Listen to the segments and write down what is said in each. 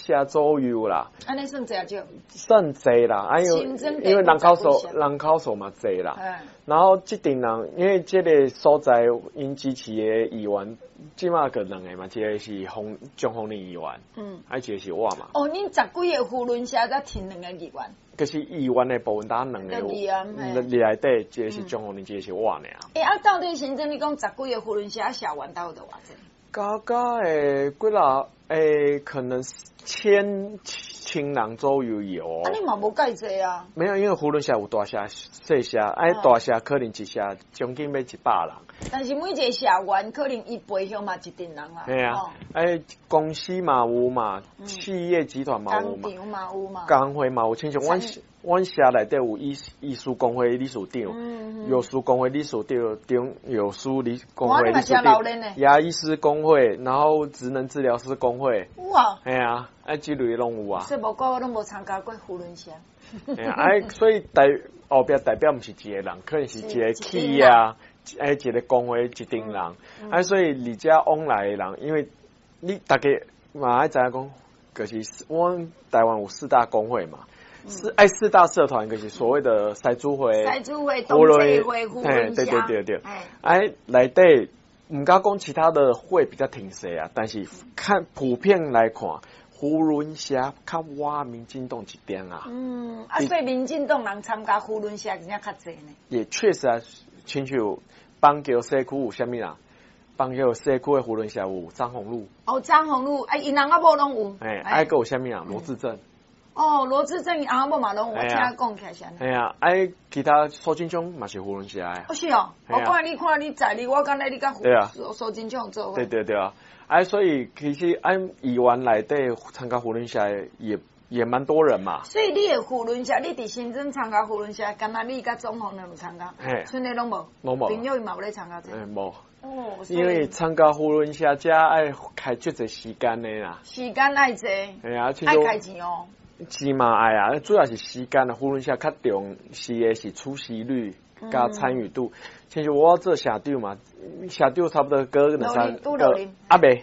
社左右啦。 安尼算侪少？ 算侪啦，因为人口数嘛侪啦。然后这阵人，因为这个所在因支持的议员，即马个两个嘛，一个是蒋丰林议员，一个是我嘛。 哦，恁10几个扶轮社才挺两个议员。 就是议员的部分，咱两个里内底，一个是蒋丰林，一个是我尔。 到底行政你讲10几个扶轮社社员到多少钱？ 加几啦？可能千人左右有。 你嘛无介济啊？ 没有，因为扶轮社有大社、小社，大社可能一社将近要100人。 但是每一个社员可能伊背后嘛一定人啊。 系啊，公司嘛有嘛，企业集团嘛有嘛， 工厂嘛有嘛， 工会嘛有，亲像阮社内底有艺术工会理事长，有书工会理事长，有书工会理事长，牙医师工会，然后职能治疗师工会。 哇！ 系啊，这类拢有啊。 所以无过我拢无参加过扶轮社。 所以后壁代表毋是一个人，可能是一个企业啊。一个工会一定人，所以离家往来的人，因为你大家嘛爱知影讲，就是阮台湾有4大工会嘛，4大社团，就是所谓的赛主会、 同济会、扶轮社， 对，内底唔敢讲其他的会比较挺细啊，但是看普遍来看，扶轮社较我民进党一点啊。 所以民进党人参加扶轮社真正较济呢。 也确实啊，亲像邦桥社区有啥物人？邦桥社区的扶轮社有张宏禄。 张宏禄，因人阿某拢有。 还有啥物人？罗志正。 罗志正阿某嘛拢有，我听讲起来是安尼。 系啊，其他苏金忠嘛是扶轮社的。 是哦，我看你在你，我刚才你甲苏金忠做伙。 对啊，所以其实议员内底参加扶轮社也蛮多人嘛。 所以你的扶轮社，你伫新庄参加扶轮社，敢若你甲总统有参加？剩的拢无。朋友嘛有咧参加者。 无。因为参加扶轮社，才爱开足侪时间的啦。 时间爱济。爱开钱哦。 钱嘛爱啊，主要是时间啊。扶轮社较重视的是出席率加参与度。其实我做社长嘛，社长差不多过2-3阿未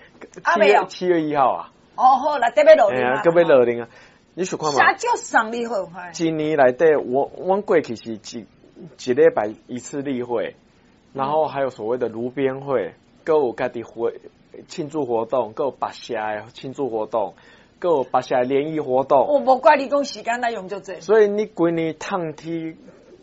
7月1号啊。 好啦，得要落零啊。 要落零啊。你想看嘛？ 社长上例会。 今年内底，我过去是一礼拜一次例会，然后还有所谓的炉边会，各有家己庆祝活动，各有别社的庆祝活动，各有别社的联谊活动。 无怪你讲时间来用就这。 所以你规年趟梯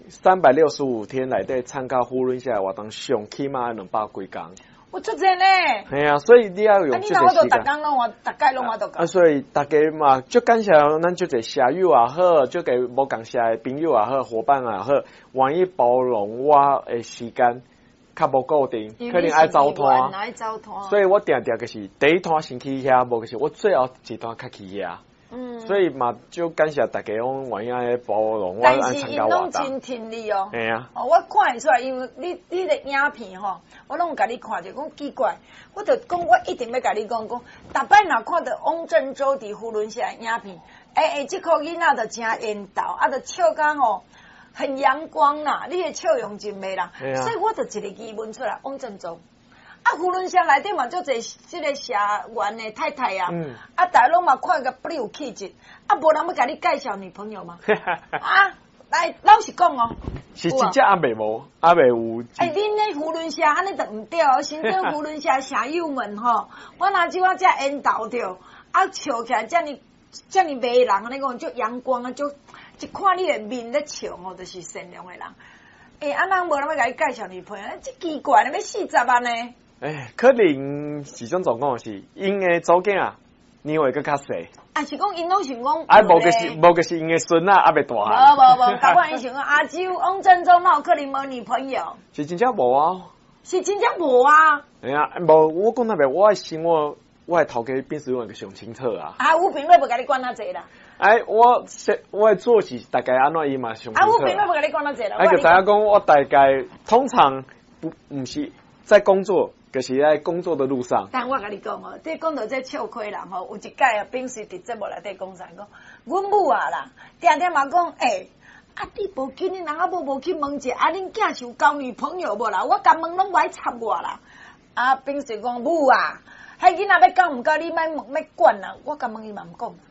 365天内底参加扶轮社活动，上起码200几工。 我出钱呢。 系啊，所以你要用这个时间。 逐工拢逐届拢我都讲。 所以大家嘛，就感谢咱就这社友也好，就给无共社的朋友也好，伙伴也好，愿意包容我的时间，较无固定，可能爱走摊。所以我定就是第一摊先去遐，无就是我最后一摊较去遐。所以嘛，就感谢大家用愿意爱包容我，爱参加活动。 但是因拢真听你哦。 系啊。 我看会出来，因为你的影片吼，我拢甲你看者，讲奇怪，我就讲我一定要甲你讲，逐摆若看到汪振洲伫扶轮社的影片，这颗囡仔就真缘投，就笑甲吼很阳光啦，你的笑容真美啦，所以我就一个疑问出来，汪振洲。扶轮社内底嘛，足侪即个社员的太太啊，大家拢嘛看个不有气质，无人要甲你介绍女朋友吗？来，老实讲哦， 是真正还未无，还未有。 恁咧扶轮社安尼就毋对哦，新庄扶轮社社友们吼，我若即我遮缘投着，笑起来遮尔迷人，安尼讲足阳光啊，一看你的面咧笑哦，就是善良的人。人无人要甲你介绍女朋友，这奇怪，要40万呢？ 可能是种状况是因的祖囝年岁更较细。 是讲因拢想讲， 无就是因的孙啊，还未大汉。 无，甲我因想讲阿舅汪振洲哪有可能无女朋友？ 是真正无啊。 是真正无啊。 无，我讲那边我的生活，我的头家变成个上清楚啊。 吴平瑞无甲你管那济啦。 我的做事大概安怎伊嘛上清楚。 吴平瑞无甲你管那济啦。 就大家讲我大概通常不是在工作。就是在工作的路上。 但我甲你讲哦，你讲到这笑亏人吼，有一届平时伫节目内底讲啥讲，阮母啊啦，定定嘛讲，你无紧，恁人啊无去问者，恁囝是有交女朋友无啦？我甲问拢无爱插我啦。平时讲母啊，迄囡仔要交毋交，你莫管啦。我甲问伊嘛毋讲。